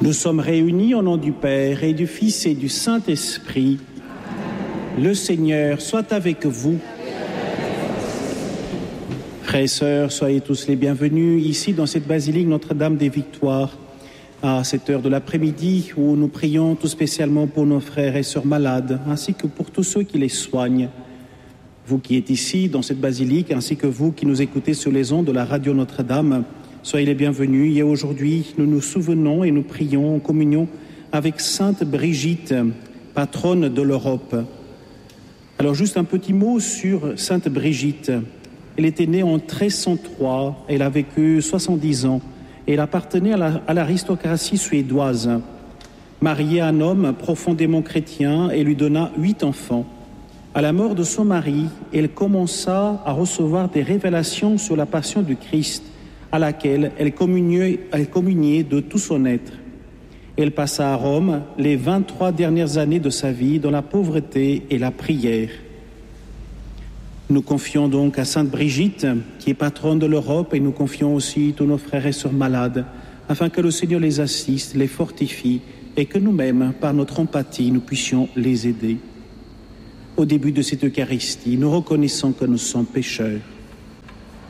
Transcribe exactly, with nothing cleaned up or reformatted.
Nous sommes réunis au nom du Père et du Fils et du Saint-Esprit. Le Seigneur soit avec vous. Frères et sœurs, soyez tous les bienvenus ici dans cette basilique Notre-Dame des Victoires à cette heure de l'après-midi où nous prions tout spécialement pour nos frères et sœurs malades ainsi que pour tous ceux qui les soignent. Vous qui êtes ici dans cette basilique ainsi que vous qui nous écoutez sur les ondes de la radio Notre-Dame, soyez les bienvenus. Et aujourd'hui, nous nous souvenons et nous prions en communion avec Sainte Brigitte, patronne de l'Europe. Alors juste un petit mot sur Sainte Brigitte. Elle était née en treize cent trois, elle a vécu soixante-dix ans et elle appartenait à l'aristocratie suédoise. Mariée à un homme profondément chrétien et lui donna huit enfants. À la mort de son mari, elle commença à recevoir des révélations sur la passion du Christ, à laquelle elle communiait, elle communiait de tout son être. Elle passa à Rome les vingt-trois dernières années de sa vie dans la pauvreté et la prière. Nous confions donc à Sainte Brigitte, qui est patronne de l'Europe, et nous confions aussi tous nos frères et sœurs malades, afin que le Seigneur les assiste, les fortifie, et que nous-mêmes, par notre empathie, nous puissions les aider. Au début de cette Eucharistie, nous reconnaissons que nous sommes pécheurs.